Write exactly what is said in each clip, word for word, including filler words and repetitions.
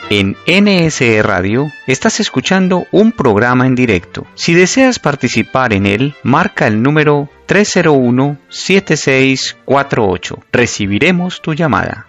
En N S E Radio estás escuchando un programa en directo. Si deseas participar en él, marca el número tres cero uno, siete seis cuatro ocho. Recibiremos tu llamada.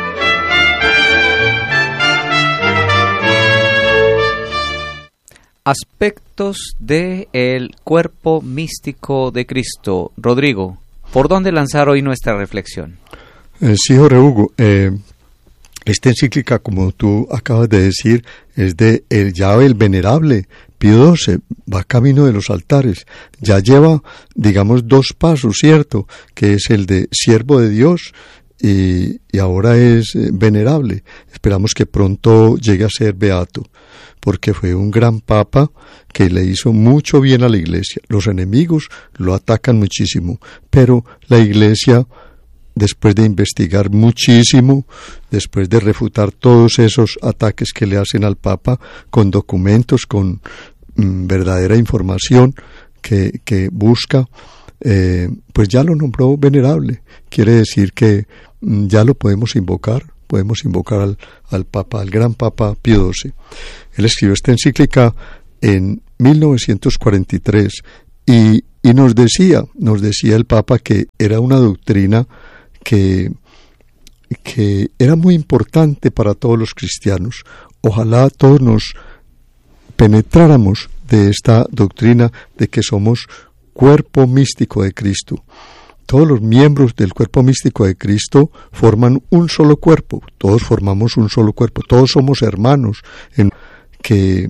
Aspectos del cuerpo místico de Cristo. Rodrigo, ¿por dónde lanzar hoy nuestra reflexión? Eh, sí, Jorge Hugo, eh, esta encíclica, como tú acabas de decir, es de el ya el venerable Pío doce, va camino de los altares, ya lleva, digamos, dos pasos, ¿cierto?, que es el de siervo de Dios y, y ahora es eh, venerable. Esperamos que pronto llegue a ser beato, porque fue un gran papa que le hizo mucho bien a la iglesia. Los enemigos lo atacan muchísimo, pero la iglesia, después de investigar muchísimo, después de refutar todos esos ataques que le hacen al Papa, con documentos, con mm, verdadera información que, que busca, eh, pues ya lo nombró venerable. Quiere decir que mm, ya lo podemos invocar, podemos invocar al, al Papa, al gran Papa Pío doce. Él escribió esta encíclica en mil novecientos cuarenta y tres y, y nos decía, nos decía el Papa que era una doctrina que, que era muy importante para todos los cristianos. Ojalá todos nos penetráramos de esta doctrina de que somos cuerpo místico de Cristo. Todos los miembros del cuerpo místico de Cristo forman un solo cuerpo, todos formamos un solo cuerpo, todos somos hermanos, en que,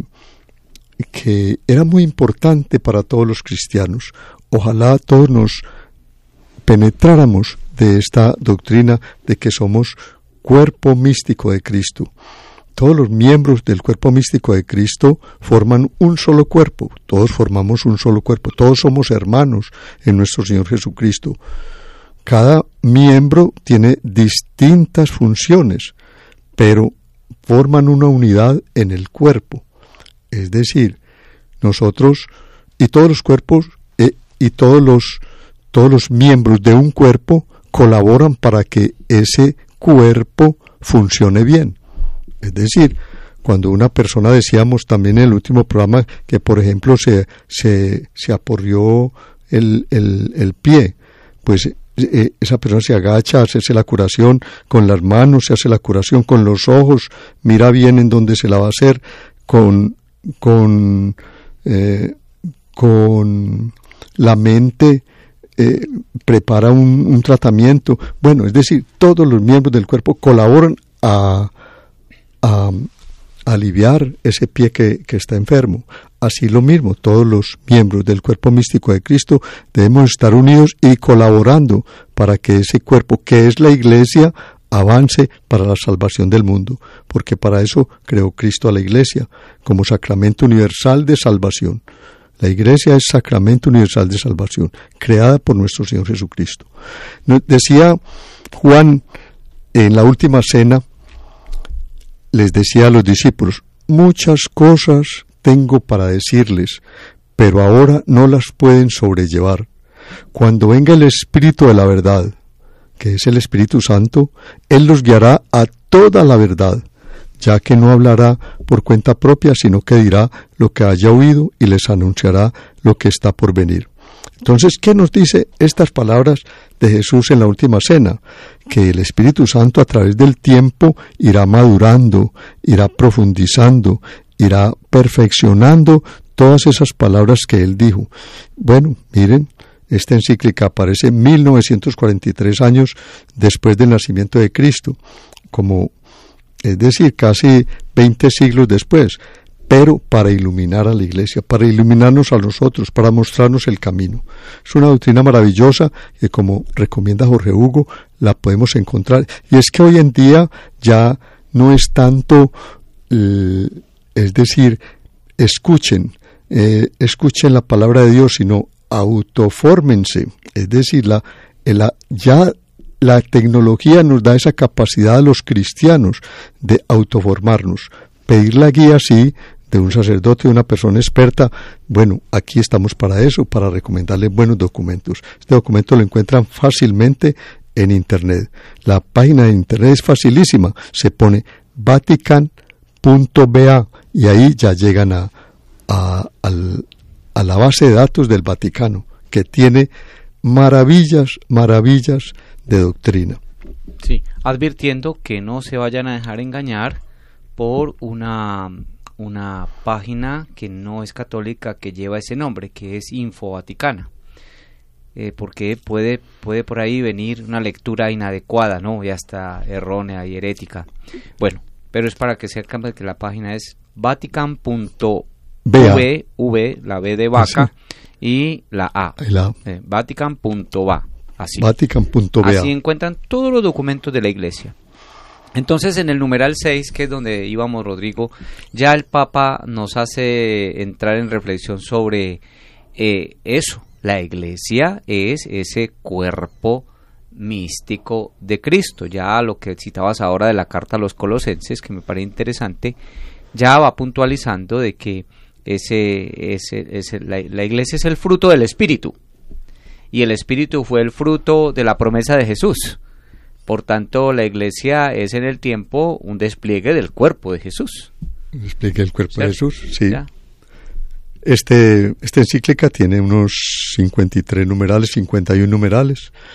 que era muy importante para todos los cristianos. Ojalá todos nos penetráramos de esta doctrina de que somos cuerpo místico de Cristo. Todos los miembros del cuerpo místico de Cristo forman un solo cuerpo, todos formamos un solo cuerpo, todos somos hermanos en nuestro Señor Jesucristo. Cada miembro tiene distintas funciones, pero forman una unidad en el cuerpo. Es decir, nosotros y todos los cuerpos eh, y todos los, todos los miembros de un cuerpo colaboran para que ese cuerpo funcione bien. Es decir, cuando una persona, decíamos también en el último programa, que por ejemplo se, se, se aporrió el, el, el pie, pues eh, esa persona se agacha, hace la curación con las manos, se hace la curación con los ojos, mira bien en dónde se la va a hacer, con, con, eh, con la mente, Eh, prepara un, un tratamiento. Bueno, es decir, todos los miembros del cuerpo colaboran a, a, a aliviar ese pie que, que está enfermo. Así lo mismo, todos los miembros del cuerpo místico de Cristo debemos estar unidos y colaborando para que ese cuerpo, que es la iglesia, avance para la salvación del mundo, porque para eso creó Cristo a la iglesia, como sacramento universal de salvación. La iglesia es sacramento universal de salvación, creada por nuestro Señor Jesucristo. Decía Juan en la última cena, les decía a los discípulos, muchas cosas tengo para decirles, pero ahora no las pueden sobrellevar. Cuando venga el Espíritu de la verdad, que es el Espíritu Santo, Él los guiará a toda la verdad, ya que no hablará por cuenta propia, sino que dirá lo que haya oído y les anunciará lo que está por venir. Entonces, ¿qué nos dice estas palabras de Jesús en la última cena? Que el Espíritu Santo a través del tiempo irá madurando, irá profundizando, irá perfeccionando todas esas palabras que Él dijo. Bueno, miren, esta encíclica aparece mil novecientos cuarenta y tres años después del nacimiento de Cristo, como es decir, casi veinte siglos después, pero para iluminar a la iglesia, para iluminarnos a nosotros, para mostrarnos el camino. Es una doctrina maravillosa que, como recomienda Jorge Hugo, la podemos encontrar. Y es que hoy en día ya no es tanto, eh, es decir, escuchen, eh, escuchen la palabra de Dios, sino autofórmense. Es decir, la, la ya la tecnología nos da esa capacidad a los cristianos de autoformarnos. Pedir la guía, sí, de un sacerdote, de una persona experta. Bueno, aquí estamos para eso, para recomendarles buenos documentos. Este documento lo encuentran fácilmente en Internet. La página de Internet es facilísima. Se pone Vatican punto b a, y ahí ya llegan a, a, al, a la base de datos del Vaticano, que tiene maravillas, maravillas de doctrina. Sí, advirtiendo que no se vayan a dejar engañar por una, una página que no es católica, que lleva ese nombre, que es Info Vaticana. Eh, porque puede, puede por ahí venir una lectura inadecuada, ¿no? Y hasta errónea y herética. Bueno, pero es para que sepan que la página es vatican punto v, v, la B de vaca, sí, y la A, la... Eh, vatican punto va, así. vatican punto v a. Así encuentran todos los documentos de la Iglesia. Entonces, en el numeral seis, que es donde íbamos, Rodrigo, ya el Papa nos hace entrar en reflexión sobre eh, eso. La Iglesia es ese cuerpo místico de Cristo. Ya lo que citabas ahora de la carta a los Colosenses, que me parece interesante, ya va puntualizando de que ese, ese, ese la, la Iglesia es el fruto del Espíritu, y el Espíritu fue el fruto de la promesa de Jesús. Por tanto, la Iglesia es en el tiempo un despliegue del cuerpo de Jesús. Un despliegue del cuerpo, ¿cierto?, de Jesús, sí. ¿Ya? Este, esta encíclica tiene unos cincuenta y tres numerales, cincuenta y uno numerales.